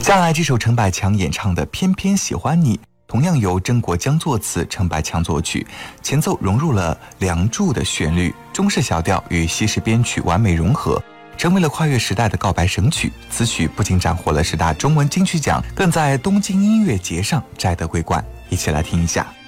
下来这首陈百强演唱的《偏偏喜欢你》，同样由曾国江作词，陈百强作曲，前奏融入了《梁祝》的旋律，中式小调与西式编曲完美融合，成为了跨越时代的告白神曲。此曲不仅斩获了10大中文金曲奖，更在东京音乐节上摘得桂冠。一起来听一下。